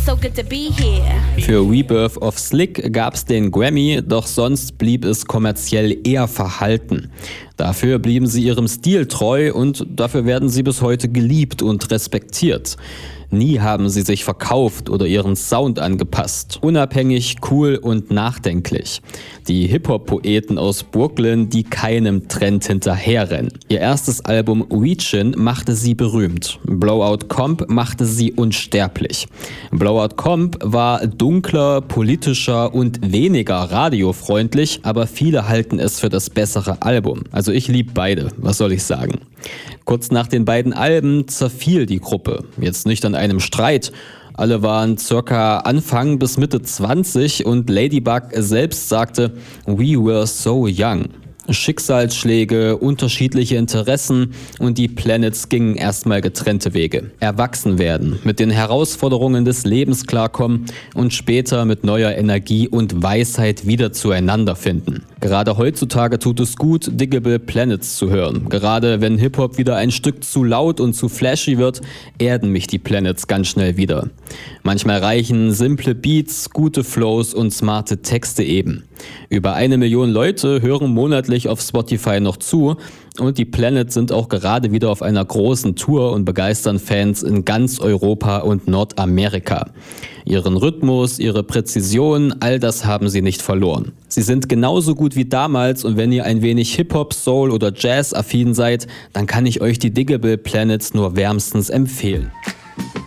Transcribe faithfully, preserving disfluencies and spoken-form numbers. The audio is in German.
so good to be here. Für Rebirth of Slick gab's den Grammy, doch sonst blieb es kommerziell eher verhalten. Dafür blieben sie ihrem Stil treu und dafür werden sie bis heute geliebt und respektiert. Nie haben sie sich verkauft oder ihren Sound angepasst. Unabhängig, cool und nachdenklich. Die Hip-Hop-Poeten aus Brooklyn, die keinem Trend hinterherrennen. Ihr erstes Album Reachin' machte sie berühmt. Blowout Comp machte sie unsterblich. Blowout Comp war dunkler, politischer und weniger radiofreundlich, aber viele halten es für das bessere Album. Also ich liebe beide, was soll ich sagen. Kurz nach den beiden Alben zerfiel die Gruppe. Jetzt nicht an einem Streit. Alle waren circa Anfang bis Mitte zwanzig und Ladybug selbst sagte, "We were so young." Schicksalsschläge, unterschiedliche Interessen und die Planets gingen erstmal getrennte Wege. Erwachsen werden, mit den Herausforderungen des Lebens klarkommen und später mit neuer Energie und Weisheit wieder zueinander finden. Gerade heutzutage tut es gut, Digable Planets zu hören. Gerade wenn Hip-Hop wieder ein Stück zu laut und zu flashy wird, erden mich die Planets ganz schnell wieder. Manchmal reichen simple Beats, gute Flows und smarte Texte eben. Über eine Million Leute hören monatlich auf Spotify noch zu und die Planets sind auch gerade wieder auf einer großen Tour und begeistern Fans in ganz Europa und Nordamerika. Ihren Rhythmus, ihre Präzision, all das haben sie nicht verloren. Sie sind genauso gut wie damals und wenn ihr ein wenig Hip-Hop, Soul oder Jazz-affin seid, dann kann ich euch die Digable Planets nur wärmstens empfehlen.